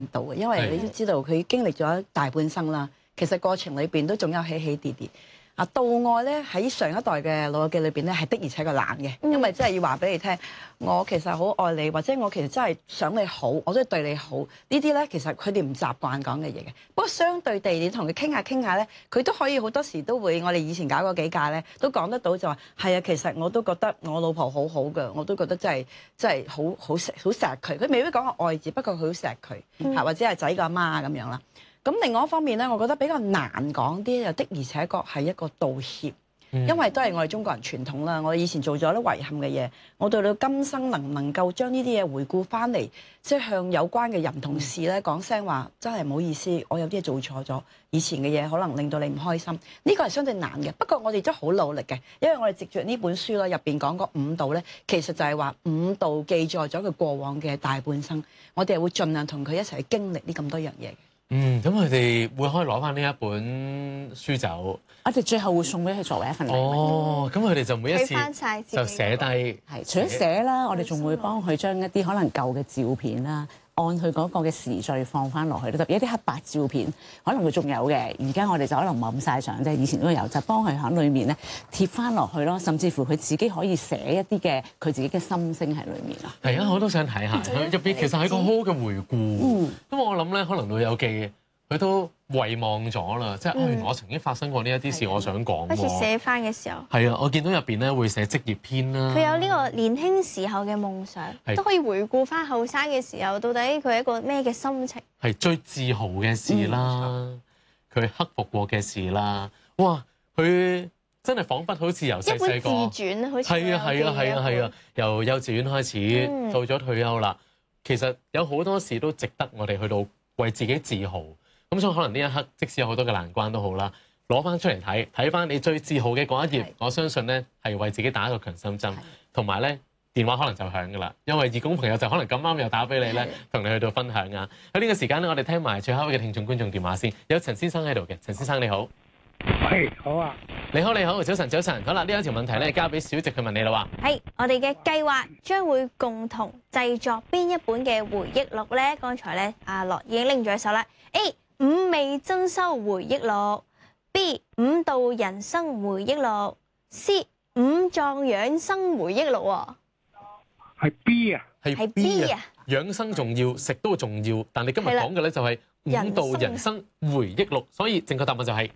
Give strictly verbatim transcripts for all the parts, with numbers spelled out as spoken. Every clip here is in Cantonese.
到嘅，因為你都知道佢經歷咗大半生啦。其實過程裏邊都仲有起起跌跌。啊，道愛咧喺上一代嘅老友記裏邊咧係的而且確難嘅，因為真係要話俾你聽，我其實好愛你，或者我其實真係想你好，我都係對你好。呢啲咧其實佢哋唔習慣講嘅嘢嘅。不過相對地，你同佢傾下傾下咧，佢都可以好多時都會，我哋以前搞過幾屆咧，都講得到就話係啊，其實我都覺得我老婆好好嘅，我都覺得真係真係好好錫好錫佢。佢未必講個愛字，不過佢好錫佢嚇，或者係仔個阿媽咁樣啦。咁另外一方面咧，我覺得比較難講啲，又的而且確係一個道歉，因為都係我哋中國人傳統啦。我哋以前做咗啲遺憾嘅嘢，我到到今生能唔能夠將呢啲嘢回顧翻嚟，即係向有關嘅人同事咧講聲話，真係唔好意思，我有啲嘢做錯咗，以前嘅嘢可能令到你唔開心，呢個係相對難嘅。不過我哋都好努力嘅，因為我哋藉住呢本書啦，入邊講嗰五道咧，其實就係話五道記載咗佢過往嘅大半生，我哋係會盡量同佢一齊去經歷呢咁多樣嘢。 嗯，咁佢哋會可以攞翻呢一本書走， 我哋最後會送俾佢作為一份禮物。 哦，咁佢哋就每一次就寫低， 係除咗寫啦，我哋仲會幫佢將一啲可能舊嘅照片啦，按佢嗰個嘅時序放翻落去，特別一啲黑白照片，可能佢仲有嘅。而家我哋就可能冇晒相啫，以前都有，就幫佢喺裏面咧貼翻落去咯，甚至乎佢自己可以寫一啲嘅佢自己嘅心聲喺裏面啊。 係啊，我都想睇下入邊，其實係個好好嘅回顧。嗯，咁我諗咧，可能老友記佢都遺忘咗啦，即係、嗯、原來我曾經發生過呢一啲事，我想講。 開始寫翻嘅時候， 係啊，我見到入邊咧會寫職業篇啦。 佢有呢個年輕時候嘅夢想，都可以回顧翻後生嘅時候，到底佢係一個咩嘅心情？ 係最自豪嘅事啦，佢、嗯、克服過嘅事啦。哇！佢真係彷彿好似由細細個一本自傳，好似係啊係啊係啊係啊，由幼稚園開始、嗯、到咗退休啦。其實有好多事都值得我哋去到為自己自豪。咁所以可能呢一刻，即使有好多嘅難關都好啦，攞翻出嚟睇，睇翻你最自豪嘅嗰一頁，我相信咧係為自己打一個強心針，同埋咧電話可能就響噶啦，因為義工朋友就可能咁啱又打俾你咧，同你去到分享啊。喺呢個時間咧，我哋聽埋最後一位嘅聽眾觀眾電話先，有陳先生喺度嘅，陳先生你好， 係好啊， 你好你好，早晨早晨，好啦，呢一條問題咧交俾小直去問你啦喎。 係我哋嘅計劃將會共同製作邊一本嘅回憶錄咧？剛才咧阿樂已經拎咗一手啦 ，A。五味珍饈回憶錄 ，B 五道人生回憶錄 ，C 五臟養生回憶錄喎。 係 B 啊， 係 B 啊，養生重要，食都重要，但你今日講嘅咧就係五道人生回憶錄，所以正確答案就係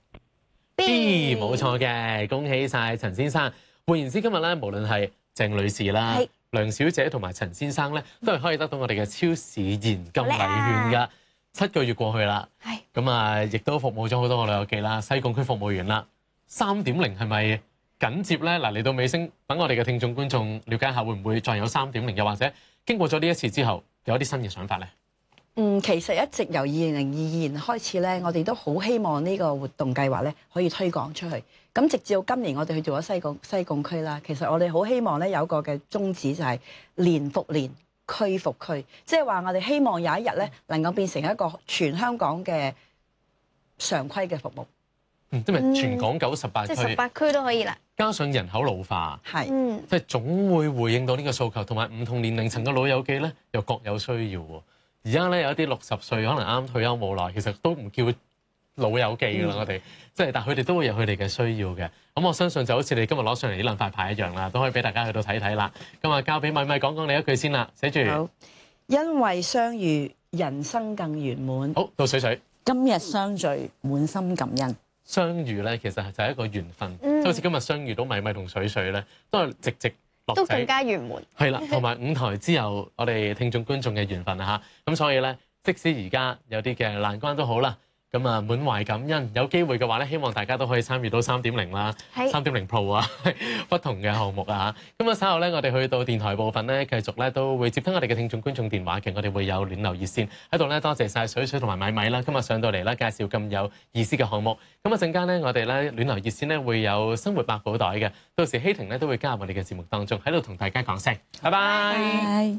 B， 冇錯嘅，恭喜晒陳先生。換言之，今日咧無論係鄭女士啦、梁小姐同埋陳先生咧，都係可以得到我哋嘅超市現金禮券㗎。七個月過去啦，咁啊，亦都服務咗好多個老友記啦，西貢區服務員啦，三點零係咪緊接咧？嗱，嚟到尾聲，等我哋嘅聽眾觀眾了解下，會唔會再有三點零？又或者經過咗呢一次之後，有一啲新嘅想法咧？ 嗯，其實一直由二零零二年開始咧，我哋都好希望呢個活動計劃咧可以推廣出去。咁直至到今年，我哋去做咗西貢西貢區啦。其實我哋好希望咧有一個嘅宗旨就係年復年，區復區，即係話我哋希望有一日咧，能夠變成一個全香港嘅常規嘅服務。 嗯，因為全港九十八區， 即係十八區都可以啦。 加上人口老化， 係， 嗯， 即係總會回應到呢個訴求，同埋唔同年齡層嘅老友記咧，又各有需要喎。而家咧有一啲六十歲，可能啱退休冇耐，其實都唔叫老友記㗎啦，我哋即係，但係佢哋都會有佢哋嘅需要嘅。咁我相信就好似你今日攞上嚟呢兩塊牌一樣啦，都可以俾大家去到睇睇啦。咁啊，交俾米米講講你一句先啦，寫住。 好，因為相遇，人生更圓滿。 好，到水水。 今日相聚，滿心感恩。 相遇咧，其實就係一個緣分，即、嗯、好似今日相遇到米米同水水咧，都係直直落仔， 都更加圓滿。 係啦，同埋舞台之後，我哋聽眾觀眾嘅緣分啊嚇。咁所以咧，即使而家有啲嘅難關都好啦。咁啊，滿懷感恩，有機會嘅話咧，希望大家都可以參與到三點零啦，三點零 Pro 啊，不同嘅項目啊嚇。咁啊，稍後咧，我哋去到電台部分咧，繼續咧都會接聽我哋嘅聽眾觀眾電話嘅，我哋會有暖流熱線喺度咧，多謝晒水水同埋米米啦，今日上到嚟啦，介紹咁有意思嘅項目。咁啊，陣間咧，我哋咧暖流熱線咧會有生活百寶袋嘅，到時希婷咧都會加入我哋嘅節目當中，喺度同大家講聲，拜拜。Bye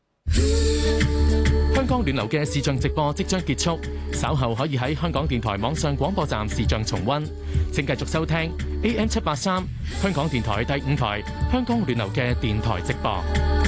bye 香港暖流嘅視像直播即將結束，稍後可以喺香港電台網上廣播站視像重溫。請繼續收聽 A M 七八三香港電台第五台香港暖流嘅電台直播。